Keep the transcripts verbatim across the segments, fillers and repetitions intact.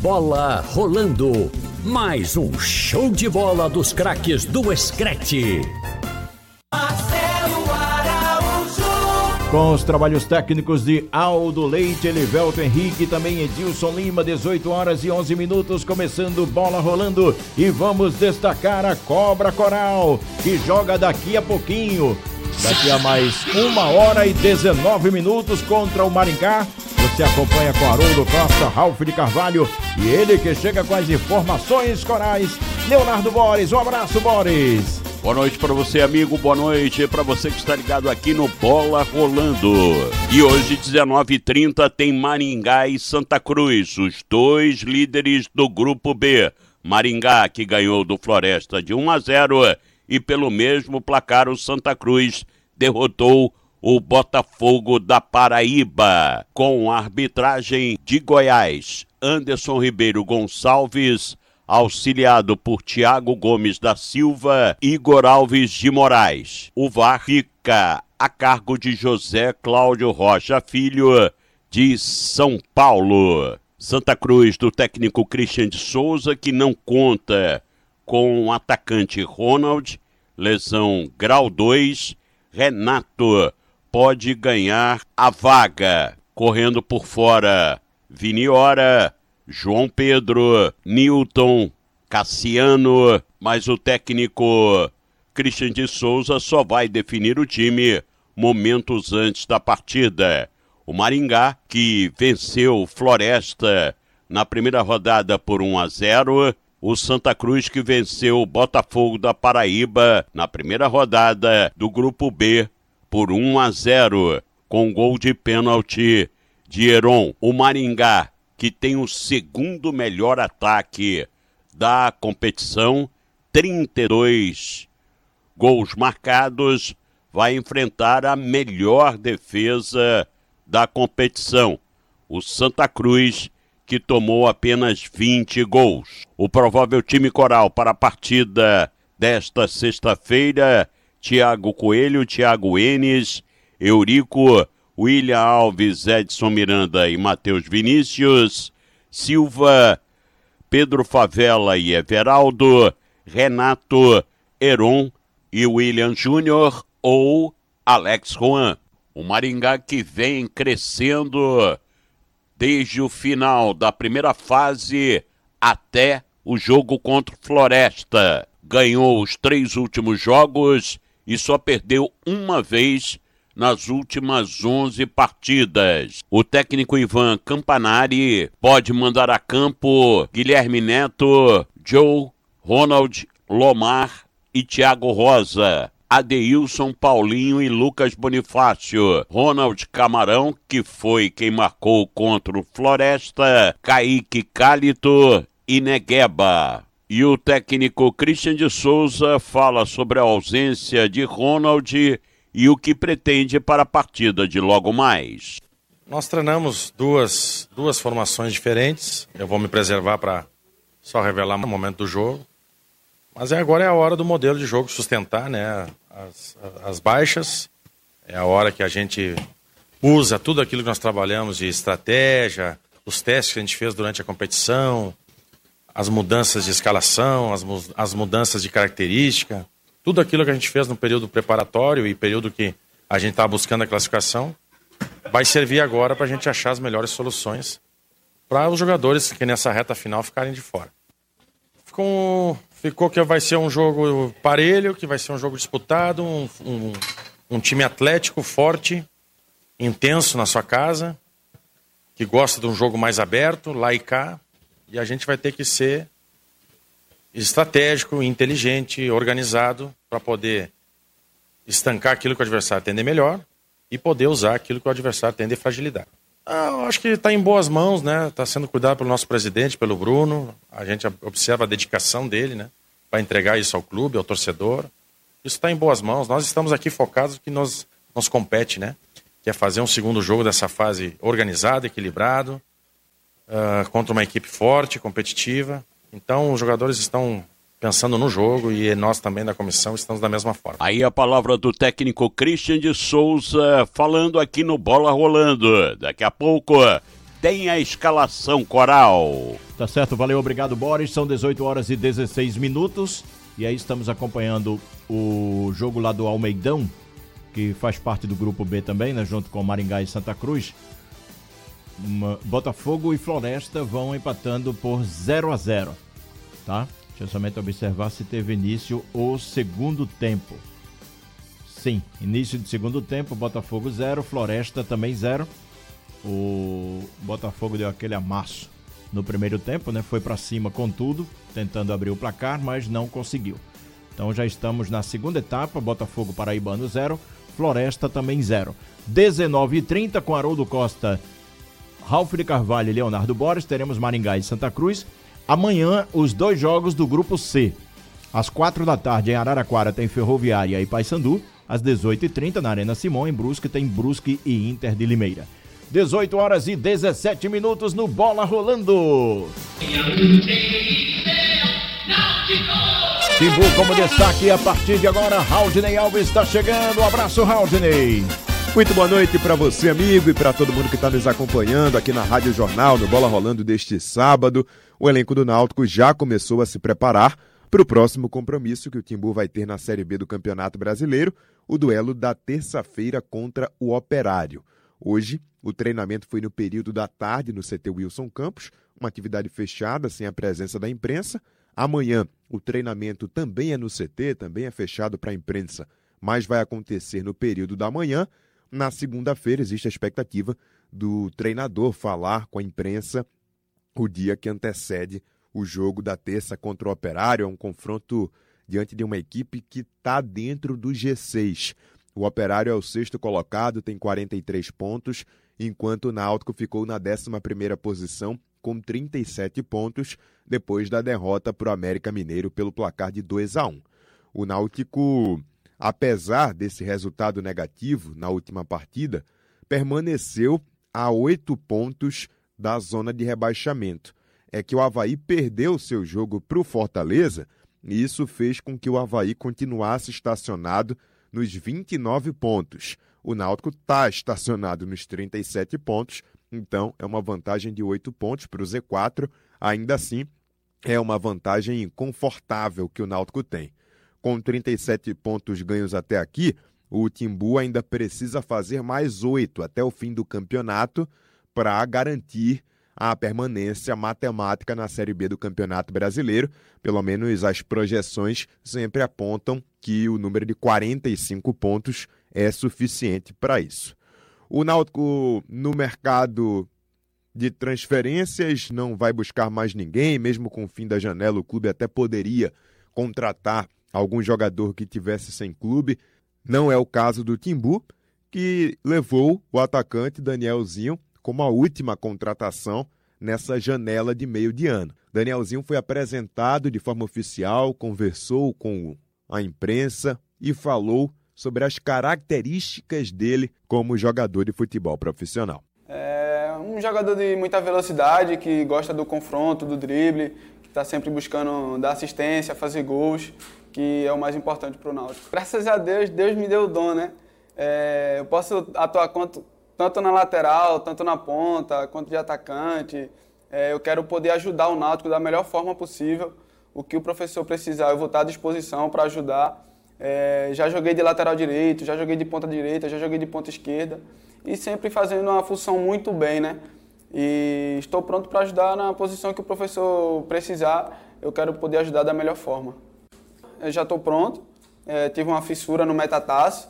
Bola rolando. Mais um show de bola dos craques do Screte. Com os trabalhos técnicos de Aldo Leite, Elivelto Henrique, também Edilson Lima, dezoito horas e onze minutos, começando Bola Rolando. E vamos destacar a Cobra Coral, que joga daqui a pouquinho, daqui a mais uma hora e dezenove minutos contra o Maringá. Você acompanha com Haroldo Costa, Ralf de Carvalho e ele que chega com as informações corais, Leonardo Boris. Um abraço, Boris. Boa noite para você, amigo. Boa noite para você que está ligado aqui no Bola Rolando. E hoje, dezenove e trinta, tem Maringá e Santa Cruz, os dois líderes do Grupo B. Maringá, que ganhou do Floresta de um a zero, e pelo mesmo placar o Santa Cruz derrotou o Botafogo da Paraíba. Com a arbitragem de Goiás, Anderson Ribeiro Gonçalves, auxiliado por Tiago Gomes da Silva e Igor Alves de Moraes. O V A R fica a cargo de José Cláudio Rocha Filho, de São Paulo. Santa Cruz, do técnico Christian de Souza, que não conta com o atacante Ronald, lesão grau dois. Renato pode ganhar a vaga. Correndo por fora, Viniora, João Pedro, Newton, Cassiano, mas o técnico Christian de Souza só vai definir o time momentos antes da partida. O Maringá, que venceu Floresta na primeira rodada por um a zero, o Santa Cruz, que venceu o Botafogo da Paraíba na primeira rodada do Grupo B por um a zero, com gol de pênalti de Heron. O Maringá, que tem o segundo melhor ataque da competição, trinta e dois gols marcados, vai enfrentar a melhor defesa da competição, o Santa Cruz, que tomou apenas vinte gols. O provável time coral para a partida desta sexta-feira: Thiago Coelho, Thiago Enes, Eurico, William Alves, Edson Miranda e Matheus Vinícius, Silva, Pedro Favela e Everaldo, Renato, Heron e William Júnior ou Alex Juan. O Maringá, que vem crescendo desde o final da primeira fase até o jogo contra o Floresta. Ganhou os três últimos jogos e só perdeu uma vez nas últimas onze partidas. O técnico Ivan Campanari pode mandar a campo Guilherme Neto, Joe, Ronald, Lomar e Thiago Rosa, Adeilson, Paulinho e Lucas Bonifácio, Ronald Camarão, que foi quem marcou contra o Floresta, Kaique Cálito e Negueba. E o técnico Christian de Souza fala sobre a ausência de Ronald e o que pretende para a partida de logo mais. Nós treinamos duas, duas formações diferentes. Eu vou me preservar para só revelar no momento do jogo. Mas é, agora é a hora do modelo de jogo sustentar, né, as, as baixas. É a hora que a gente usa tudo aquilo que nós trabalhamos de estratégia, os testes que a gente fez durante a competição, as mudanças de escalação, as, as mudanças de característica. Tudo aquilo que a gente fez no período preparatório e período que a gente estava buscando a classificação vai servir agora para a gente achar as melhores soluções para os jogadores que nessa reta final ficarem de fora. Ficou, ficou que vai ser um jogo parelho, que vai ser um jogo disputado, um, um, um time atlético, forte, intenso na sua casa, que gosta de um jogo mais aberto, lá e cá, e a gente vai ter que ser estratégico, inteligente, organizado para poder estancar aquilo que o adversário tem de melhor e poder usar aquilo que o adversário tem de fragilidade. Ah, eu acho que está em boas mãos, né? Está sendo cuidado pelo nosso presidente, pelo Bruno. A gente observa a dedicação dele, né? Para entregar isso ao clube, ao torcedor. Isso está em boas mãos. Nós estamos aqui focados no que nos, nos compete, né? Que é fazer um segundo jogo dessa fase organizado, equilibrado, uh, contra uma equipe forte, competitiva. Então, os jogadores estão pensando no jogo e nós também da comissão estamos da mesma forma. Aí a palavra do técnico Christian de Souza falando aqui no Bola Rolando. Daqui a pouco tem a escalação coral. Tá certo, valeu, obrigado, Boris. São dezoito horas e dezesseis minutos. E aí estamos acompanhando o jogo lá do Almeidão, que faz parte do grupo B também, né? Junto com Maringá e Santa Cruz. Uma, Botafogo e Floresta vão empatando por zero a zero, tá? Deixa eu somente observar se teve início o segundo tempo. Sim, início de segundo tempo, Botafogo zero, Floresta também zero. O Botafogo deu aquele amasso no primeiro tempo, né? Foi pra cima com tudo, tentando abrir o placar, mas não conseguiu. Então já estamos na segunda etapa, Botafogo Paraibano zero, Floresta também zero. dezenove e trinta com Haroldo Costa, Ralf de Carvalho e Leonardo Borges, teremos Maringá e Santa Cruz. Amanhã, os dois jogos do Grupo C. Às quatro da tarde, em Araraquara, tem Ferroviária e Paysandu. Às dezoito e trinta, na Arena Simão, em Brusque, tem Brusque e Inter de Limeira. dezoito horas e dezessete minutos no Bola Rolando. Timbu como destaque a partir de agora, Raudinei Alves está chegando. Um abraço, Raudinei. Muito boa noite para você, amigo, e para todo mundo que está nos acompanhando aqui na Rádio Jornal, no Bola Rolando deste sábado. O elenco do Náutico já começou a se preparar para o próximo compromisso que o Timbu vai ter na Série B do Campeonato Brasileiro, o duelo da terça-feira contra o Operário. Hoje, o treinamento foi no período da tarde no C T Wilson Campos, uma atividade fechada, sem a presença da imprensa. Amanhã, o treinamento também é no C T, também é fechado para a imprensa, mas vai acontecer no período da manhã. Na segunda-feira, existe a expectativa do treinador falar com a imprensa o dia que antecede o jogo da terça contra o Operário. É um confronto diante de uma equipe que está dentro do G seis. O Operário é o sexto colocado, tem quarenta e três pontos, enquanto o Náutico ficou na décima primeira posição com trinta e sete pontos, depois da derrota para o América Mineiro pelo placar de dois a um. O Náutico, apesar desse resultado negativo na última partida, permaneceu a oito pontos da zona de rebaixamento. É que o Avaí perdeu seu jogo para o Fortaleza e isso fez com que o Avaí continuasse estacionado nos vinte e nove pontos. O Náutico está estacionado nos trinta e sete pontos, então é uma vantagem de oito pontos para o Z quatro. Ainda assim, é uma vantagem confortável que o Náutico tem. Com trinta e sete pontos ganhos até aqui, o Timbu ainda precisa fazer mais oito até o fim do campeonato para garantir a permanência matemática na Série B do Campeonato Brasileiro. Pelo menos as projeções sempre apontam que o número de quarenta e cinco pontos é suficiente para isso. O Náutico, no mercado de transferências, não vai buscar mais ninguém. Mesmo com o fim da janela, o clube até poderia contratar algum jogador que tivesse sem clube. Não é o caso do Timbu, que levou o atacante Danielzinho como a última contratação nessa janela de meio de ano. Danielzinho foi apresentado de forma oficial, conversou com a imprensa e falou sobre as características dele como jogador de futebol profissional. É um jogador de muita velocidade, que gosta do confronto, do drible, que está sempre buscando dar assistência, fazer gols, que é o mais importante para o Náutico. Graças a Deus, Deus me deu o dom, né? É, eu posso atuar quanto, tanto na lateral, tanto na ponta, quanto de atacante. É, eu quero poder ajudar o Náutico da melhor forma possível. O que o professor precisar, eu vou estar à disposição para ajudar. É, já joguei de lateral direito, já joguei de ponta direita, já joguei de ponta esquerda. E sempre fazendo uma função muito bem, né? E estou pronto para ajudar na posição que o professor precisar. Eu quero poder ajudar da melhor forma. Eu já estou pronto. É, tive uma fissura no metatarso.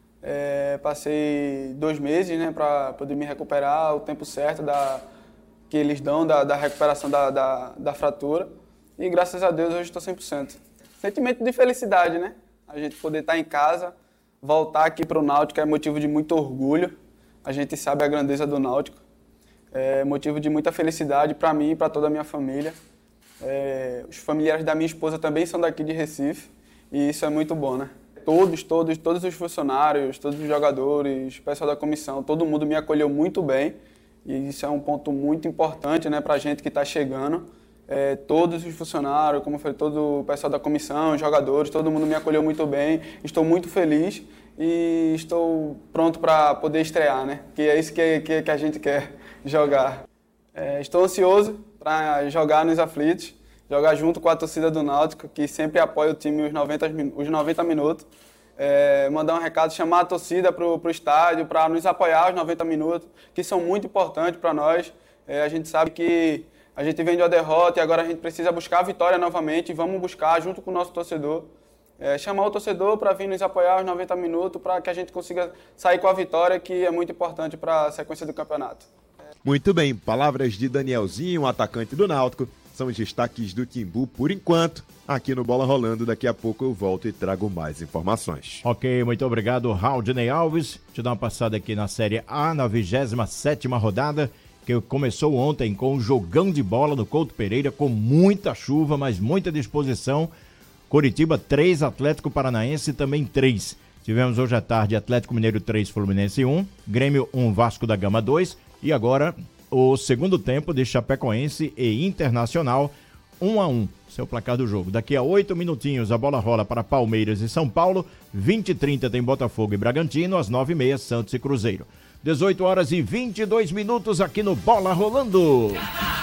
É, passei dois meses, né, para poder me recuperar, o tempo certo da, que eles dão da, da recuperação da, da, da fratura. E graças a Deus hoje estou cem por cento. Sentimento de felicidade, né? A gente poder estar em casa, voltar aqui para o Náutico é motivo de muito orgulho. A gente sabe a grandeza do Náutico. É motivo de muita felicidade para mim e para toda a minha família. É, os familiares da minha esposa também são daqui de Recife e isso é muito bom, né? Todos, todos, todos os funcionários, todos os jogadores, o pessoal da comissão, todo mundo me acolheu muito bem e isso é um ponto muito importante, né, para a gente que está chegando. É, todos os funcionários, como foi todo o pessoal da comissão, os jogadores, todo mundo me acolheu muito bem. Estou muito feliz e estou pronto para poder estrear, né? Que é isso que, que, que a gente quer jogar. É, estou ansioso para jogar nos aflitos, jogar junto com a torcida do Náutico, que sempre apoia o time os noventa, os noventa minutos. É, mandar um recado, chamar a torcida para o estádio, para nos apoiar os noventa minutos, que são muito importantes para nós. É, a gente sabe que a gente vem de uma derrota e agora a gente precisa buscar a vitória novamente, e vamos buscar junto com o nosso torcedor. É, chamar o torcedor para vir nos apoiar os noventa minutos, para que a gente consiga sair com a vitória, que é muito importante para a sequência do campeonato. Muito bem, palavras de Danielzinho, atacante do Náutico, são os destaques do Timbu por enquanto. Aqui no Bola Rolando, daqui a pouco eu volto e trago mais informações. Ok, muito obrigado, Raudney Alves. Deixa eu dar uma passada aqui na Série A, na vigésima sétima rodada, que começou ontem com um jogão de bola no Couto Pereira, com muita chuva, mas muita disposição. Coritiba três, Atlético Paranaense também três. Tivemos hoje à tarde Atlético Mineiro três, Fluminense um, Grêmio um, Vasco da Gama dois, e agora o segundo tempo de Chapecoense e Internacional um a um. Esse é o placar do jogo. Daqui a oito minutinhos a bola rola para Palmeiras e São Paulo. vinte e trinta tem Botafogo e Bragantino. Às nove e meia, Santos e Cruzeiro. dezoito horas e vinte e dois minutos aqui no Bola Rolando.